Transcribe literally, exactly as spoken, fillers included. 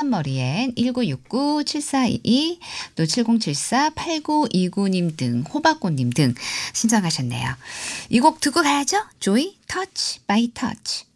까만머리엔 일구육구 칠사이이 또 칠공칠사 팔구이구님 등 호박꽃님 등 신청하셨네요. 이 곡 듣고 가야죠. 조이 터치 바이 터치.